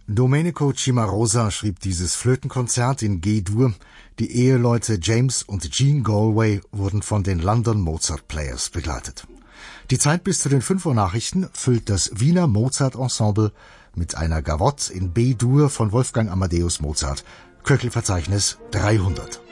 Domenico Cimarosa schrieb dieses Flötenkonzert in G-Dur. Die Eheleute James und Jean Galway wurden von den London Mozart Players begleitet. Die Zeit bis zu den 5 Uhr Nachrichten füllt das Wiener Mozart Ensemble mit einer Gavotte in B-Dur von Wolfgang Amadeus Mozart. Köchelverzeichnis 300.